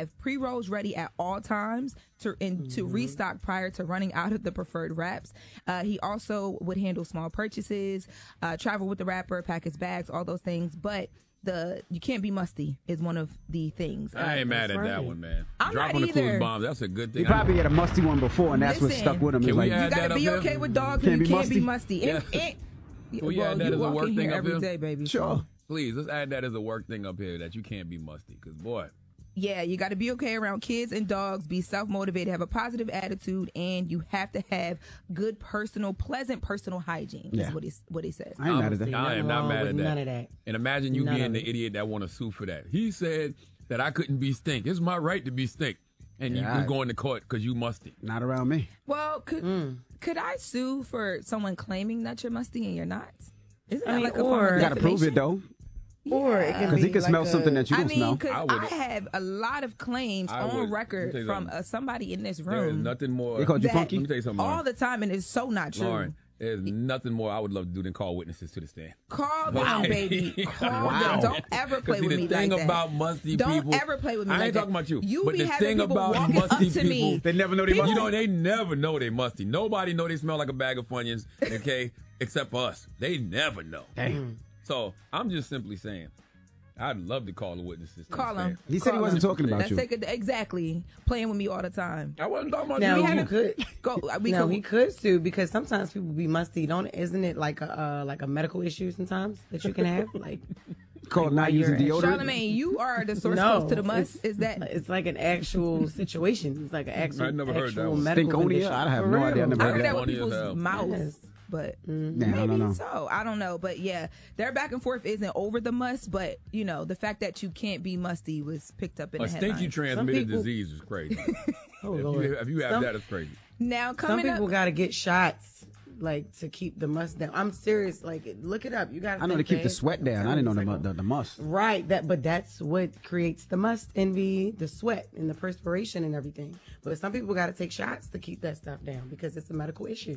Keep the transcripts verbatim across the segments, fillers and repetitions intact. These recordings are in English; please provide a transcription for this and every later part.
have pre-rolls ready at all times to and mm-hmm. to restock prior to running out of the preferred wraps. Uh, he also would handle small purchases, uh, travel with the rapper, pack his bags, all those things. But the you can't be musty is one of the things. I ain't uh, mad at right. that one, man. I'm Dropping not the clues either. bombs, that's a good thing. He probably had a musty one before, and that's Listen, what stuck with him. Can like, we add you gotta that be up okay here? with dogs, Can't and you be can't musty? be musty. Yeah. And, and, Can we well, add that you as a walk work in thing here up every here? day, baby. Sure. So. Please, let's add that as a work thing up here that you can't be musty. Because, boy. Yeah, you got to be okay around kids and dogs, be self-motivated, have a positive attitude, and you have to have good personal, pleasant personal hygiene yeah. is what he, what he says. I ain't mad at that. I am not mad at that. None of that. And imagine you None being of the it. idiot that want to sue for that. He said that I couldn't be stink. It's my right to be stink. And Yeah, you I- going to court because you musty. Not around me. Well, could Mm. could I sue for someone claiming that you're musty and you're not? Isn't that I mean, like a form or- of You got to prove it, defamation? though. Or it can Because be he could like smell a- something that you I don't mean, smell. because I I, would've- have a lot of claims I on would- let me record tell you from something. uh, somebody in this There is room nothing more. They called you that funky? Let me tell you something, all Lauren. the time, and it's so not true. Lauren, there's nothing more I would love to do than call witnesses to the stand. Call them, Wow. baby. Call Wow. them. Don't ever play See, with the me thing like that. about musty Don't people. ever play with me I like ain't that. talking about you. You but be the having thing people about walking musty up to people, me. They never know they People- musty. you know, they never know they musty. Nobody know they smell like a bag of Funyuns, okay, except for us. They never know. Dang. So I'm just simply saying, I'd love to call the witnesses. to the Call stand. him. He said he Call wasn't him. talking about Let's you. take it exactly playing with me all the time. I wasn't talking about Now you. he haven't- could. Go. We no, could, he could sue because sometimes people be musty. Don't isn't it like a uh, like a medical issue sometimes that you can have like Called like not while using you're- deodorant. Charlamagne, you are the source no close to the must. it's- Is that it's like an actual situation? It's like an actual I never heard that actual one. medical Stinkonia? condition. I have For no real. idea. I never I heard heard that. that with Funny as people's hell. mouths, Yes. but Yeah, I maybe don't know. so. I don't know, but yeah, their back and forth isn't over the must, but you know, the fact that you can't be musty was picked up in A the headlines. stinky transmitted people- disease is crazy. Oh, if, Lord. you, if you have Some- that, it's crazy. Now Some coming people up, got to get shots like to keep the must down. I'm serious. Like look it up. You got. I know to keep the sweat down. I didn't know the, mu- the, the must. Right, that but that's what creates the must envy, the sweat and the perspiration and everything. But some people got to take shots to keep that stuff down because it's a medical issue.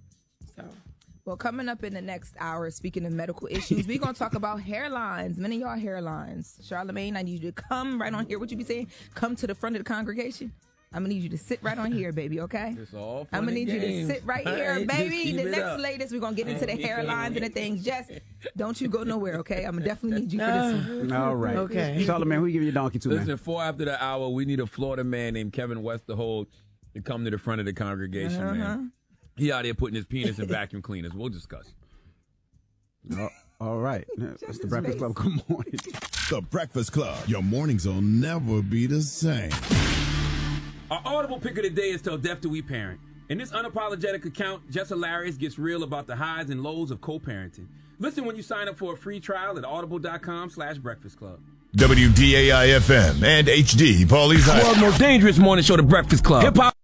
So well, coming up in the next hour, speaking of medical issues, we're gonna talk about hairlines. Many of y'all hairlines. Charlamagne, I need you to come right on here. What you be saying? Come to the front of the congregation. I'm gonna need you to sit right on here, baby. Okay? It's all fun I'm gonna and need you to games. sit right All here, right, baby. just keep The it next up. latest, we're gonna get into the Keep it hairlines up. and the things. Just don't you go nowhere, okay? I'm gonna definitely need you for this one. All right. Okay. Charlamagne, who you give your donkey to, man? Listen, four after the hour, we need a Florida man named Kevin Westerhold to come to the front of the congregation, Uh-huh. man. He out there putting his penis in vacuum cleaners. We'll discuss. Oh, all right. It's the Breakfast Club. Good morning. The Breakfast Club. Your mornings will never be the same. Our audible pick of the day is Till Death Do We Parent. In this unapologetic account, Jess Hilarious gets real about the highs and lows of co-parenting. Listen when you sign up for a free trial at audible.com slash breakfast club. W D A I F M and H D Paulie's World's most dangerous morning show, The Breakfast Club. Hip hop.